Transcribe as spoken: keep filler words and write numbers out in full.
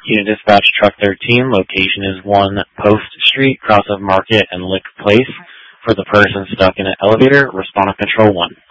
Unit Dispatch Truck thirteen, location is one Post Street, cross of Market and Lick Place. For the person stuck in an elevator, respond to Control one.